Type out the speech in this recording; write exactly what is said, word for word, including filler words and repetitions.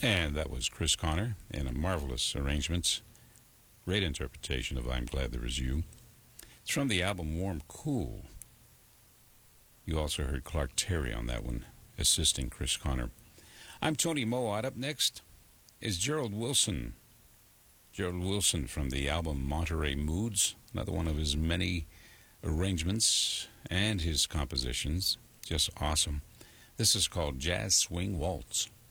And that was Chris Connor in a marvelous arrangements. Great interpretation of I'm Glad There Is You. It's from the album Warm Cool. You also heard Clark Terry on that one, assisting Chris Connor. I'm Tony Mowatt. Up next is Gerald Wilson. Gerald Wilson from the album Monterey Moods, another one of his many arrangements and his compositions. Just awesome. This is called Jazz Swing Waltz.